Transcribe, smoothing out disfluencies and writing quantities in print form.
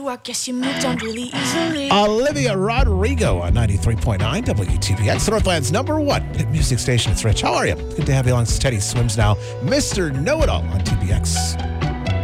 I guess you moved on really easily. Olivia Rodrigo on 93.9 WTPX, Northland's #1 hit music station. It's Rich. How are you? Good to have you along. Teddy Swims now. Mr. Know-It-All on TPX.